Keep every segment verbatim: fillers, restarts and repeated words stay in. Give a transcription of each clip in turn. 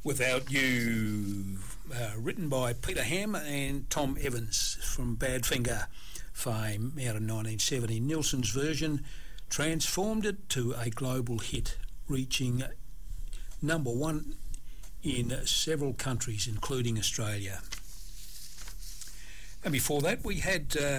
Without You, uh, written by Peter Ham and Tom Evans from Badfinger fame out of nineteen seventy. Nilsson's version transformed it to a global hit, reaching number one in several countries, including Australia. And before that, we had uh,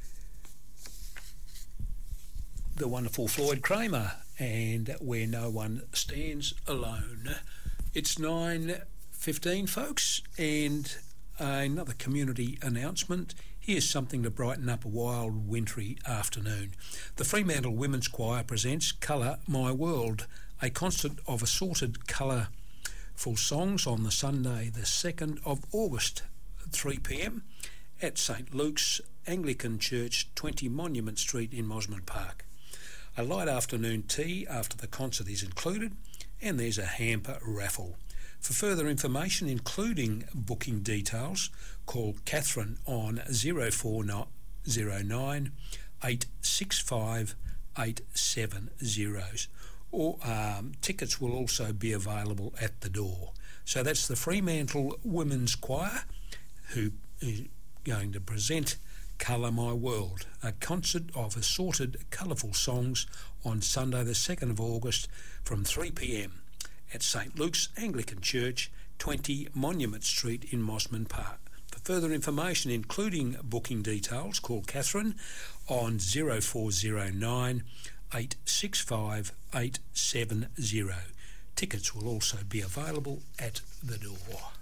the wonderful Floyd Kramer and Where No One Stands Alone. It's nine fifteen, folks, and another community announcement. Here's something to brighten up a wild, wintry afternoon. The Fremantle Women's Choir presents Colour My World, a concert of assorted colourful songs on the Sunday, the second of August, at three p m at St Luke's Anglican Church, twenty Monument Street in Mosman Park. A light afternoon tea after the concert is included, and there's a hamper raffle. For further information, including booking details, call Catherine on zero four zero nine eight six five eight seven zero, or um, tickets will also be available at the door. So that's the Fremantle Women's Choir, who is going to present Colour My World, a concert of assorted colourful songs on Sunday the second of August from three p m at St Luke's Anglican Church, twenty Monument Street in Mosman Park. For further information, including booking details, call Catherine on zero four zero nine eight six five eight seven zero. Tickets will also be available at the door.